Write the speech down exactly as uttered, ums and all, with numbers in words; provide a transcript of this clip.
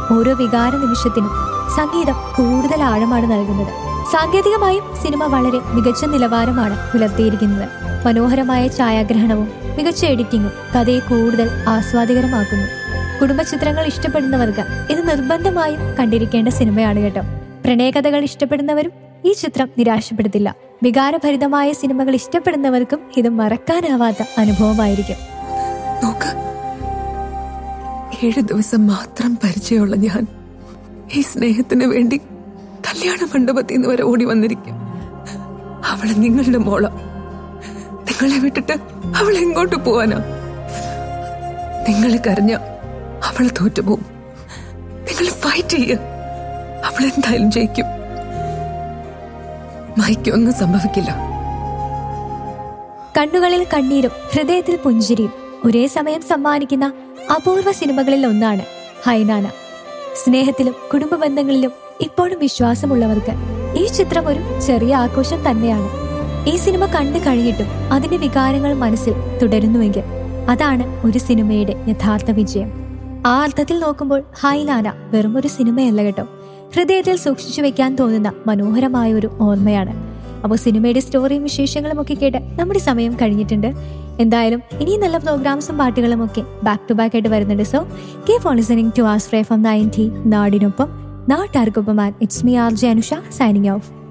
ഓരോ വികാര നിമിഷത്തിനും സംഗീതം കൂടുതൽ ആഴമാണ് നൽകുന്നത്. സാങ്കേതികമായും സിനിമ വളരെ മികച്ച നിലവാരമാണ് പുലർത്തിയിരിക്കുന്നത്. മനോഹരമായ ഛായാഗ്രഹണവും മികച്ച എഡിറ്റിംഗും കഥയെ കൂടുതൽ ആസ്വാദികരമാക്കുന്നു. കുടുംബ ചിത്രങ്ങൾ ഇഷ്ടപ്പെടുന്നവർക്ക് ഇത് നിർബന്ധമായും കണ്ടിരിക്കേണ്ട സിനിമയാണ് കേട്ടോ. പ്രണയകഥകൾ ഇഷ്ടപ്പെടുന്നവരും ഈ ചിത്രം നിരാശപ്പെടുത്തില്ല. വികാരഭരിതമായ സിനിമകൾ ഇഷ്ടപ്പെടുന്നവർക്കും ഇത് മറക്കാനാവാത്ത അനുഭവമായിരിക്കും. ഏഴ് ദിവസം മാത്രം പരിചയമുള്ള ഞാൻ ഈ സ്നേഹത്തിന് വേണ്ടി കല്യാണ മണ്ഡപത്തിൽ നിന്ന് വരെ ഓടി വന്നിരിക്കും. അവള് നിങ്ങളുടെ മോള. നിങ്ങളെ വിട്ടിട്ട് അവൾ എങ്ങോട്ട് പോവാനാ? നിങ്ങൾ കരഞ്ഞ അവള് തോറ്റുപോകും. നിങ്ങൾ ഫൈറ്റ് ചെയ്യ, അവൾ എന്തായാലും ജയിക്കും. മൈക്കൊന്നും സംഭവിക്കില്ല. കണ്ണുകളിൽ കണ്ണീരും ഹൃദയത്തിൽ പുഞ്ചിരിയും ഒരേ സമയം സമ്മാനിക്കുന്ന അപൂർവ സിനിമകളിൽ ഒന്നാണ് ഹൈനാന. സ്നേഹത്തിലും കുടുംബ ബന്ധങ്ങളിലും ഇപ്പോഴും വിശ്വാസമുള്ളവർക്ക് ഈ ചിത്രം ഒരു ചെറിയ ആഘോഷം തന്നെയാണ്. ഈ സിനിമ കണ്ടു കഴിഞ്ഞിട്ടും അതിന്റെ വികാരങ്ങൾ മനസ്സിൽ തുടരുന്നുവെങ്കിൽ അതാണ് ഒരു സിനിമയുടെ യഥാർത്ഥ വിജയം. ആ അർത്ഥത്തിൽ നോക്കുമ്പോൾ ഹൈനാന വെറും ഒരു സിനിമയല്ല കേട്ടോ, ഹൃദയത്തിൽ സൂക്ഷിച്ചു വെക്കാൻ തോന്നുന്ന മനോഹരമായ ഒരു ഓർമ്മയാണ്. അപ്പോൾ സിനിമയുടെ സ്റ്റോറിയും വിശേഷങ്ങളും ഒക്കെ കേട്ട് നമ്മുടെ സമയം കഴിഞ്ഞിട്ടുണ്ട്. എന്തായാലും ഇനി നല്ല പ്രോഗ്രാംസും പാട്ടുകളും ഒക്കെ ബാക്ക് ടു ബാക്ക് ആയിട്ട് വരുന്നുണ്ട്. So keep on listening to ആസ്ട്രേ from ninety നാടിനൊപ്പം നാട്ടാർക്കൊപ്പം. It's me R J Anusha signing off.